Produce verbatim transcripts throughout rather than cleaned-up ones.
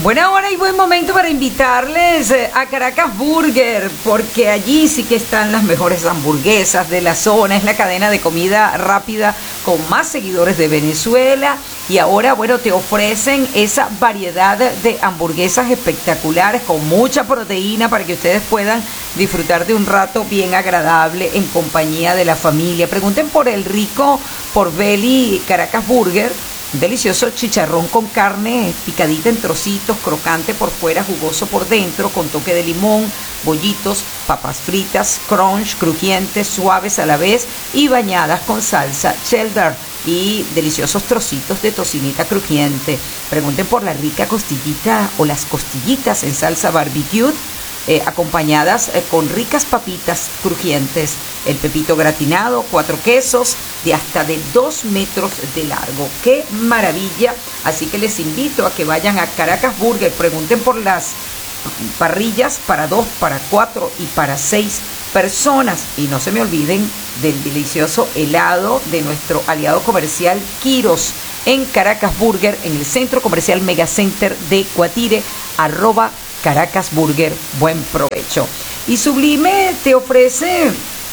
Buena hora y buen momento para invitarles eh, a Caracas Burger, porque allí sí que están las mejores hamburguesas de la zona. Es la cadena de comida rápida con más seguidores de Venezuela. Y ahora, bueno, te ofrecen esa variedad de hamburguesas espectaculares con mucha proteína para que ustedes puedan disfrutar de un rato bien agradable en compañía de la familia. Pregunten por el rico Porvelli Caracas Burger. Un delicioso chicharrón con carne picadita en trocitos, crocante por fuera, jugoso por dentro, con toque de limón, bollitos, papas fritas, crunch, crujientes, suaves a la vez y bañadas con salsa cheddar y deliciosos trocitos de tocineta crujiente. Pregunten por la rica costillita o las costillitas en salsa barbecue. Eh, acompañadas eh, con ricas papitas crujientes, el pepito gratinado, cuatro quesos de hasta de dos metros de largo. ¡Qué maravilla! Así que les invito a que vayan a Caracas Burger, pregunten por las parrillas para dos, para cuatro y para seis personas. Y no se me olviden del delicioso helado de nuestro aliado comercial Quiros en Caracas Burger, en el centro comercial Megacenter de Guatire, arroba Caracas Burger, buen provecho. Y Sublime te ofrece,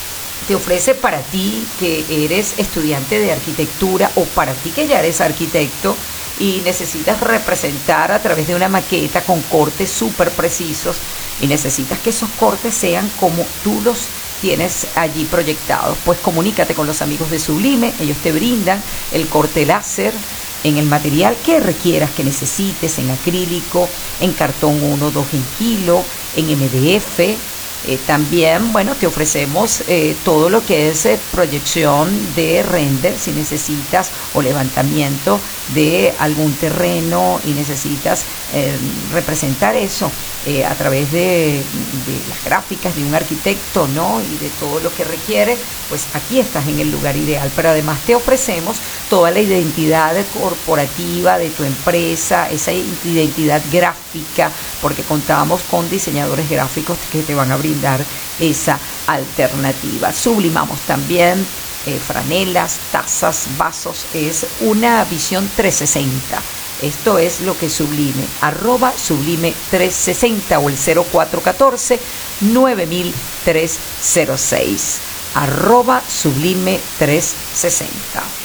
te ofrece para ti que eres estudiante de arquitectura o para ti que ya eres arquitecto y necesitas representar a través de una maqueta con cortes súper precisos y necesitas que esos cortes sean como tú los tienes allí proyectados. Pues comunícate con los amigos de Sublime, ellos te brindan el corte láser en el material que requieras, que necesites, en acrílico, en cartón uno, dos en kilo, en M D F. Eh, también, bueno, te ofrecemos eh, todo lo que es eh, proyección de render, si necesitas, o levantamiento de algún terreno y necesitas eh, representar eso eh, a través de, de las gráficas de un arquitecto, ¿no? Y de todo lo que requiere, pues aquí estás en el lugar ideal. Pero además te ofrecemos toda la identidad corporativa de tu empresa, esa identidad gráfica, porque contamos con diseñadores gráficos que te van a brindar esa alternativa. Sublimamos también eh, franelas, tazas, vasos. Es una visión trescientos sesenta. Esto es lo que Sublime, arroba Sublime trescientos sesenta o el cero cuatro uno cuatro nueve mil tres cero seis, arroba Sublime trescientos sesenta.